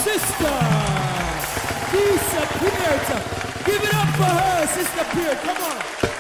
Sister disappeared. Give it up for her, Sister Peer. Come on.